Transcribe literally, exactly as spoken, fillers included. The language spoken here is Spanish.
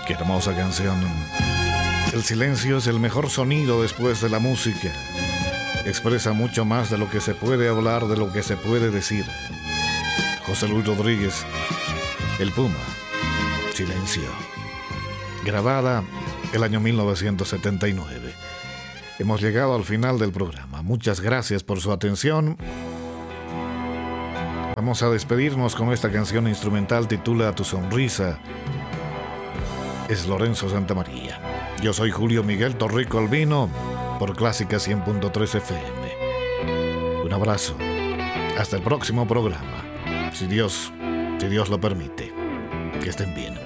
Qué hermosa canción. El silencio es el mejor sonido después de la música. Expresa mucho más de lo que se puede hablar, de lo que se puede decir. José Luis Rodríguez, El Puma, Silencio. Grabada el año mil novecientos setenta y nueve. Hemos llegado al final del programa. Muchas gracias por su atención. Vamos a despedirnos con esta canción instrumental titula Tu Sonrisa. Es Lorenzo Santamaría. Yo soy Julio Miguel Torrico Albino por Clásica cien punto tres F M. Un abrazo. Hasta el próximo programa. Si Dios, si Dios lo permite. Que estén bien.